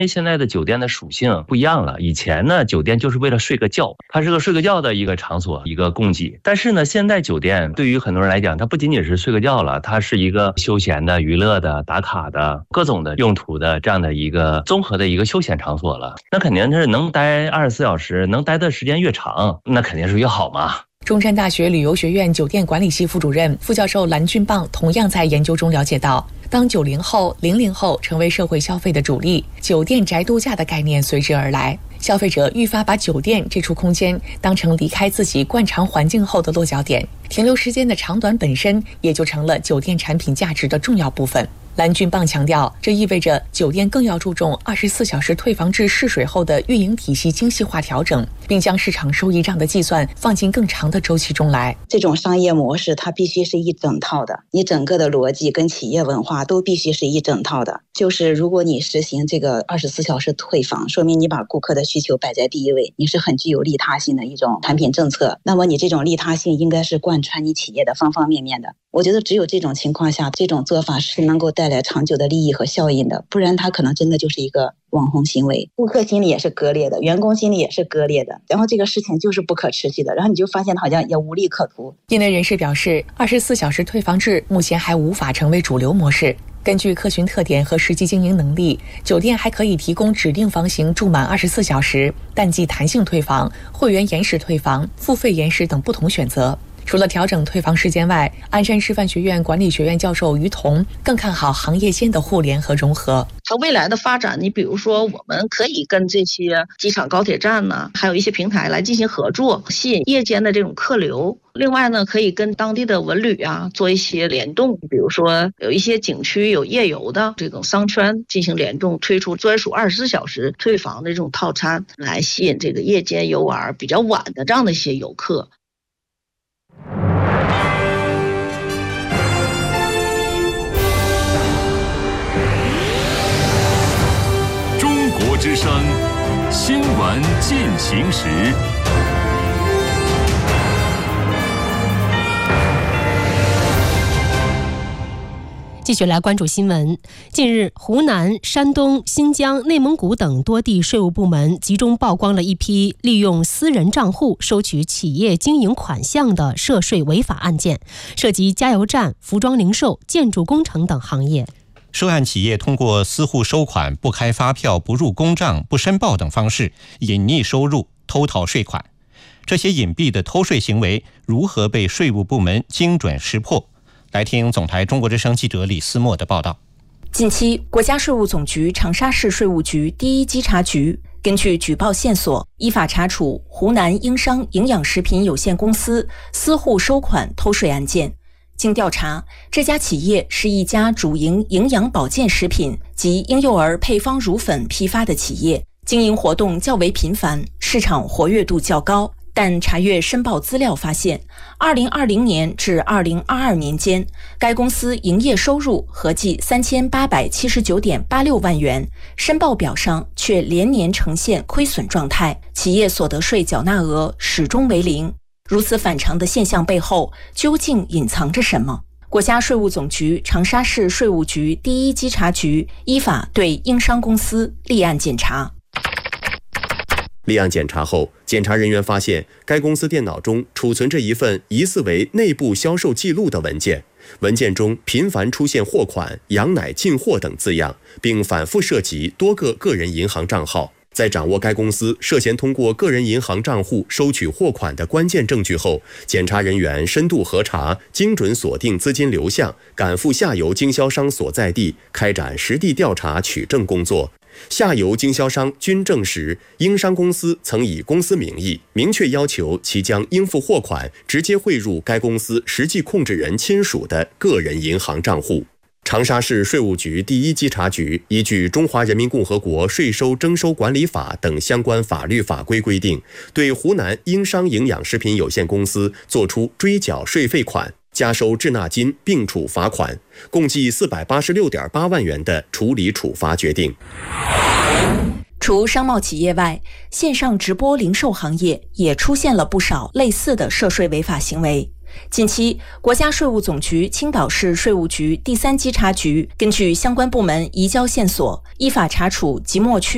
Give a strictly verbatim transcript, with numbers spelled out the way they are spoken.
因为现在的酒店的属性不一样了，以前呢，酒店就是为了睡个觉，它是个睡个觉的一个场所，一个供给。但是呢，现在酒店对于很多人来讲，它不仅仅是睡个觉了，它是一个休闲的、娱乐的、打卡的各种的用途的这样的一个综合的一个休闲场所了。那肯定是能待二十四小时，能待的时间越长，那肯定是越好嘛。 中山大学旅游学院酒店管理系副主任、副教授蓝俊棒同样在研究中了解到，当九零后、零零后成为社会消费的主力，酒店宅度假的概念随之而来，消费者愈发把酒店这处空间当成离开自己惯常环境后的落脚点，停留时间的长短本身也就成了酒店产品价值的重要部分。蓝俊棒强调，这意味着酒店更要注重二十四小时退房至试水后的运营体系精细化调整，并将市场收益账的计算放进更长的周期中来。 这种商业模式它必须是一整套的，你整个的逻辑跟企业文化都必须是一整套的。就是如果你实行这个二十四小时退房，说明你把顾客的需求摆在第一位，你是很具有利他性的一种产品政策。那么你这种利他性应该是贯穿你企业的方方面面的。我觉得只有这种情况下，这种做法是能够带来长久的利益和效应的，不然它可能真的就是一个网红行为，顾客心里也是割裂的，员工心里也是割裂的，然后这个事情就是不可持续的，然后你就发现好像也无利可图。 业内人士表示，二十四小时退房制目前还无法成为主流模式。根据客群特点和实际经营能力，酒店还可以提供指定房型住满二十四小时、淡季弹性退房、会员延时退房、付费延时等不同选择。除了调整退房时间外，鞍山师范学院管理学院教授于彤更看好行业间的互联和融合。 它未来的发展，你比如说我们可以跟这些机场高铁站呢，还有一些平台来进行合作，吸引夜间的这种客流。另外呢，可以跟当地的文旅啊做一些联动，比如说有一些景区有夜游的这种商圈进行联动，推出专属二十四小时退房的这种套餐，来吸引这个夜间游玩比较晚的这样的一些游客。 之声新闻进行时， 继续来关注新闻。近日，湖南、山东、新疆、内蒙古等多地税务部门集中曝光了一批利用私人账户收取企业经营款项的涉税违法案件，涉及加油站、服装零售、建筑工程等行业。 涉案企业通过私户收款、不开发票、不入公账、不申报等方式隐匿收入、偷逃税款。这些隐蔽的偷税行为如何被税务部门精准识破？来听总台中国之声记者李思墨的报道。 近期，国家税务总局长沙市税务局第一稽查局根据举报线索，依法查处湖南英商营养食品有限公司私户收款偷税案件。经调查，这家企业是一家主营营养保健食品及婴幼儿配方乳粉批发的企业，经营活动较为频繁，市场活跃度较高。但查阅申报资料发现，二零二零年至二零二二年间，该公司营业收入合计三千八百七十九点八六万元，申报表上却连年呈现亏损状态，企业所得税缴纳额始终为零。如此反常的现象背后，究竟隐藏着什么？国家税务总局长沙市税务局第一稽查局依法对英商公司立案检查。 立案检查后，检查人员发现该公司电脑中储存着一份疑似为内部销售记录的文件，文件中频繁出现货款、羊奶进货等字样，并反复涉及多个个人银行账号。在掌握该公司涉嫌通过个人银行账户收取货款的关键证据后，检查人员深度核查，精准锁定资金流向，赶赴下游经销商所在地，开展实地调查取证工作。下游经销商均证实，英商公司曾以公司名义明确要求其将应付货款直接汇入该公司实际控制人亲属的个人银行账户。长沙市税务局第一稽查局依据《中华人民共和国税收征收管理法》等相关法律法规规定，对湖南英商营养食品有限公司作出追缴税费款、加收滞纳金并处罚款，共计四百八十六点八万元的处理处罚决定。 除商贸企业外，线上直播零售行业也出现了不少类似的涉税违法行为。近期，国家税务总局青岛市税务局第三稽查局根据相关部门移交线索，依法查处即墨区